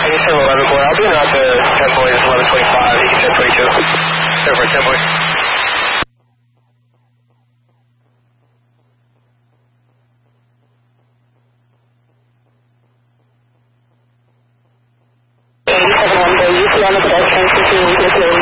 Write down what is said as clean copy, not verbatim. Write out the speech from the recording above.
11 boy. I'll be out to 10 boy, it's 11:25. He can set 22. Over 10 boy. On the pedestrian,